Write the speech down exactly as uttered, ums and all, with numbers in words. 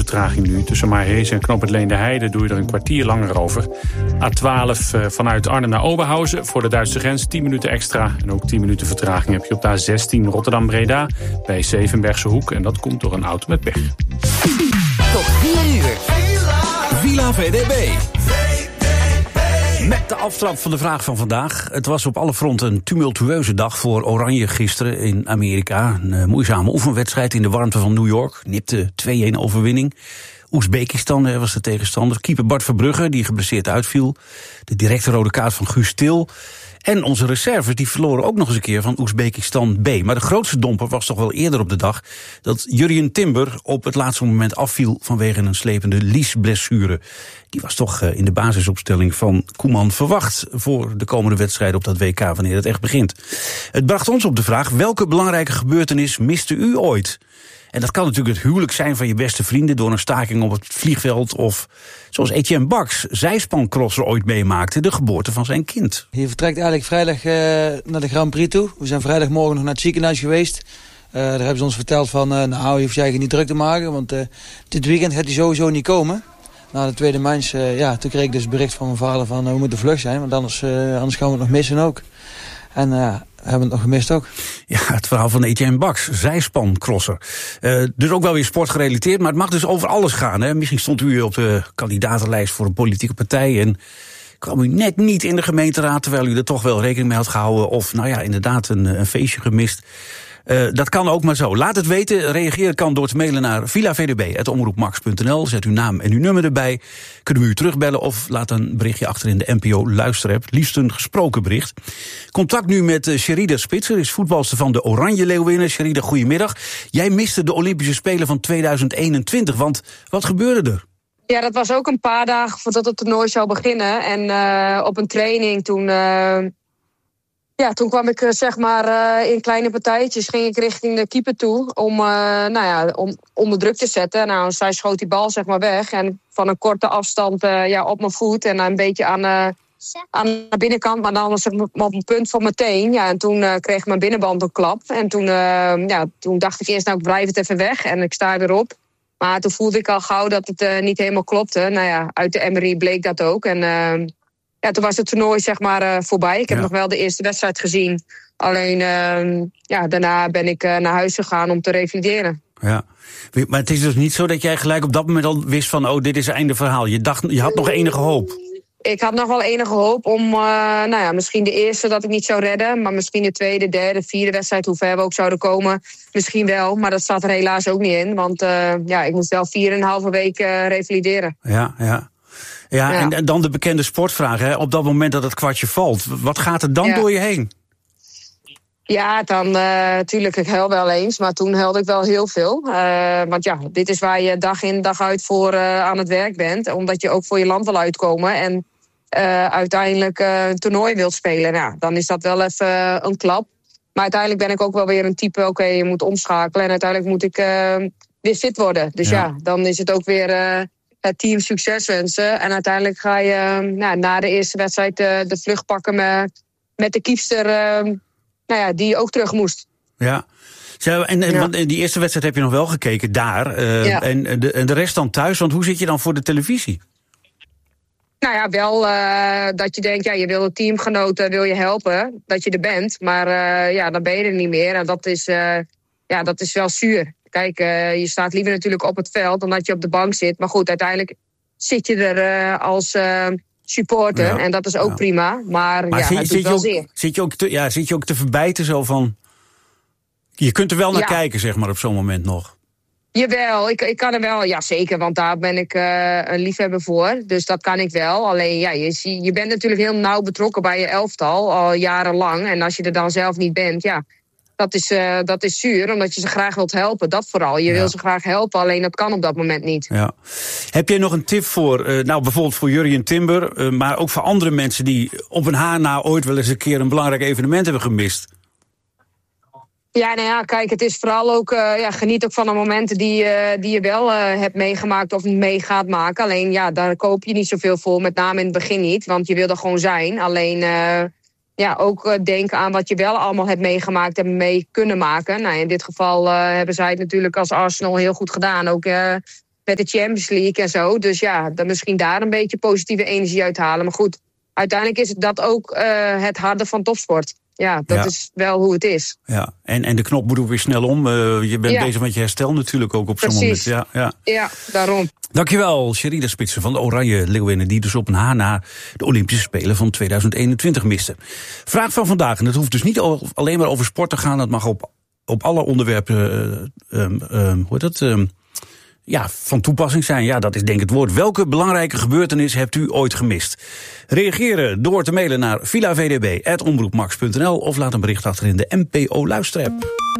vertraging nu. Tussen Maarhees en Knoop het Leende Heide doe je er een kwartier langer over. A twaalf uh, vanuit Arnhem naar Oberhausen voor de Duitse grens tien minuten extra. En ook tien minuten vertraging heb je op de A zestien Rotterdam-Breda bij Zevenbergse Hoek. En dat komt door een auto met pech. Tot vier uur. Villa V D B. Met de aftrap van de vraag van vandaag. Het was op alle fronten een tumultueuze dag voor Oranje gisteren in Amerika. Een uh, moeizame oefenwedstrijd in de warmte van New York. Nipte twee-een overwinning. Oezbekistan was de tegenstander. Keeper Bart Verbrugge, die geblesseerd uitviel. De directe rode kaart van Guus Til. En onze reserves die verloren ook nog eens een keer van Oezbekistan B. Maar de grootste domper was toch wel eerder op de dag dat Jurrien Timber op het laatste moment afviel vanwege een slepende liesblessure. Die was toch in de basisopstelling van Koeman verwacht voor de komende wedstrijden op dat W K, wanneer het echt begint. Het bracht ons op de vraag: welke belangrijke gebeurtenis miste u ooit? En dat kan natuurlijk het huwelijk zijn van je beste vrienden door een staking op het vliegveld, of zoals Etienne Baks, zijspancrosser, ooit meemaakte, de geboorte van zijn kind. Je vertrekt eigenlijk vrijdag uh, naar de Grand Prix toe. We zijn vrijdagmorgen nog naar het ziekenhuis geweest. Uh, daar hebben ze ons verteld van, uh, nou, je hoeft je eigenlijk niet druk te maken, want uh, dit weekend gaat hij sowieso niet komen. Na de tweede mens, uh, ja, toen kreeg ik dus bericht van mijn vader van, uh, we moeten vlug zijn, want anders, uh, anders gaan we het nog missen ook. En uh, we hebben het nog gemist ook. Ja, het verhaal van Etienne Baks, zijspancrosser. Uh, dus ook wel weer sportgerelateerd, maar het mag dus over alles gaan. Hè? Misschien stond u op de kandidatenlijst voor een politieke partij en kwam u net niet in de gemeenteraad, terwijl u er toch wel rekening mee had gehouden. Of, nou ja, inderdaad een, een feestje gemist. Uh, dat kan ook maar zo. Laat het weten. Reageren kan door te mailen naar villa v d b apenstaartje omroepmax punt n l. Zet uw naam en uw nummer erbij. Kunnen we u terugbellen of laat een berichtje achter in de N P O luisterapp. Liefst een gesproken bericht. Contact nu met uh, Sherida Spitser, is voetbalster van de Oranje Leeuwinnen. Sherida, goedemiddag. Jij miste de Olympische Spelen van tweeduizend eenentwintig, want wat gebeurde er? Ja, dat was ook een paar dagen voordat het toernooi zou beginnen. En uh, op een training toen... Uh... Ja, toen kwam ik zeg maar uh, in kleine partijtjes, ging ik richting de keeper toe om, uh, nou ja, om onder druk te zetten. Nou, zij schoot die bal zeg maar weg en van een korte afstand uh, ja, op mijn voet en een beetje aan, uh, aan de binnenkant, maar dan was ik op een punt van mijn teen. Ja, en toen uh, kreeg mijn binnenband een klap en toen, uh, ja, toen dacht ik eerst, nou ik blijf het even weg en ik sta weer op. Maar toen voelde ik al gauw dat het uh, niet helemaal klopte. Nou ja, uit de M R I bleek dat ook en... Uh, Ja, toen was het toernooi zeg maar uh, voorbij. Ik heb ja. nog wel de eerste wedstrijd gezien. Alleen uh, ja, daarna ben ik uh, naar huis gegaan om te revalideren. Ja, maar het is dus niet zo dat jij gelijk op dat moment al wist van... oh, dit is het einde verhaal. Je dacht, je had nog enige hoop. Ik had nog wel enige hoop om, uh, nou ja, misschien de eerste dat ik niet zou redden... maar misschien de tweede, derde, vierde wedstrijd, hoe ver we ook zouden komen... misschien wel, maar dat staat er helaas ook niet in. Want uh, ja, ik moest wel vier en een halve week uh, revalideren. Ja, ja. Ja, ja. En, en dan de bekende sportvraag, hè? Op dat moment dat het kwartje valt. Wat gaat er dan ja. door je heen? Ja, dan natuurlijk, uh, ik huil wel eens. Maar toen huilde ik wel heel veel. Uh, want ja, dit is waar je dag in dag uit voor uh, aan het werk bent. Omdat je ook voor je land wil uitkomen. En uh, uiteindelijk uh, een toernooi wilt spelen. Nou, dan is dat wel even uh, een klap. Maar uiteindelijk ben ik ook wel weer een type... oké, okay, je moet omschakelen. En uiteindelijk moet ik uh, weer fit worden. Dus ja, ja dan is het ook weer... Uh, het team succes wensen. En uiteindelijk ga je nou, na de eerste wedstrijd uh, de vlucht pakken met, met de kiepster uh, nou ja, die ook terug moest. Ja, Zo, en, en ja. want die eerste wedstrijd heb je nog wel gekeken daar. Uh, ja. En de, en de rest dan thuis, want hoe zit je dan voor de televisie? Nou ja, wel uh, dat je denkt, ja, je wil de teamgenoten wil je helpen, dat je er bent. Maar uh, ja, dan ben je er niet meer. En dat is, uh, ja, dat is wel zuur. Kijk, uh, je staat liever natuurlijk op het veld dan dat je op de bank zit. Maar goed, uiteindelijk zit je er uh, als uh, supporter. Ja. En dat is ook ja. prima. Maar, maar ja, zit, het doet zit wel ook, zeer. Zit je, ook te, ja, zit je ook te verbijten zo van... Je kunt er wel naar ja. kijken, zeg maar, op zo'n moment nog. Jawel, ik, ik kan er wel, ja zeker, want daar ben ik uh, een liefhebber voor. Dus dat kan ik wel. Alleen, ja, je, je bent natuurlijk heel nauw betrokken bij je elftal, al jarenlang. En als je er dan zelf niet bent, ja, dat is, uh, dat is zuur, omdat je ze graag wilt helpen. Dat vooral, je ja. wil ze graag helpen, alleen dat kan op dat moment niet. Ja. Heb jij nog een tip voor, uh, nou bijvoorbeeld voor Jurrien Timber... Uh, maar ook voor andere mensen die op een haar na ooit wel eens een keer een belangrijk evenement hebben gemist? Ja, nou ja, kijk, het is vooral ook, uh, ja, geniet ook van de momenten die, uh, die je wel uh, hebt meegemaakt of mee gaat maken. Alleen, ja, daar koop je niet zoveel voor, met name in het begin niet, want je wil er gewoon zijn. Alleen, uh, ja, ook uh, denken aan wat je wel allemaal hebt meegemaakt en mee kunnen maken. Nou, in dit geval uh, hebben zij het natuurlijk als Arsenal heel goed gedaan. Ook uh, met de Champions League en zo. Dus ja, dan misschien daar een beetje positieve energie uit halen. Maar goed, uiteindelijk is dat ook uh, het harde van topsport. Ja, dat ja. is wel hoe het is. Ja, en, en de knop moet ook weer snel om. Uh, je bent ja. bezig met je herstel natuurlijk ook op zo'n moment. Ja, ja. ja, daarom. Dankjewel, Sherida Spitsen van de Oranje Leeuwinnen, die dus op een ha na de Olympische Spelen van tweeduizend eenentwintig miste. Vraag van vandaag, en het hoeft dus niet alleen maar over sport te gaan. Dat mag op, op alle onderwerpen uh, um, um, hoe heet dat, um, ja, van toepassing zijn. Ja, dat is denk ik het woord. Welke belangrijke gebeurtenis hebt u ooit gemist? Reageren door te mailen naar villa v d b apenstaartje omroepmax punt n l of laat een bericht achter in de M P O luisterapp.